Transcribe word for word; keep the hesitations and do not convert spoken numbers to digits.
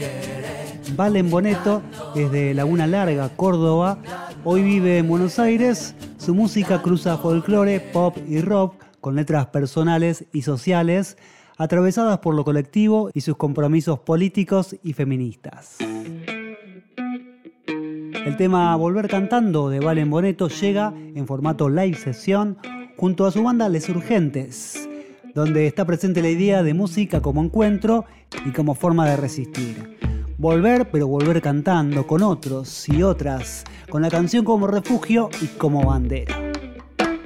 Valen Boneto es de Laguna Larga, Córdoba. Hoy vive en Buenos Aires. Su música cruza folclore, pop y rock con letras personales y sociales, atravesadas por lo colectivo y sus compromisos políticos y feministas. El tema Volver Cantando de Valen Boneto llega en formato live sesión junto a su banda Les Urgentes, donde está presente la idea de música como encuentro y como forma de resistir. Volver, pero volver cantando con otros y otras, con la canción como refugio y como bandera.